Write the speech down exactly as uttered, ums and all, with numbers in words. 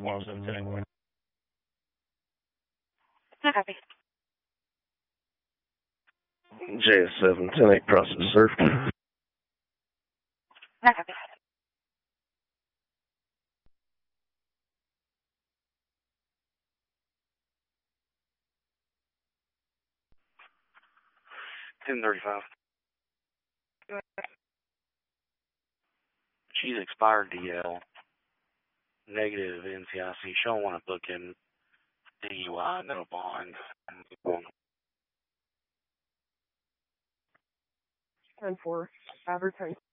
one seven ten eight. Not copy. J S seven ten eight process, sir. Not copy. ten thirty-five. She's expired D L. Negative N C I C. She don't want to book in D U I, no bond. ten four. Advertise.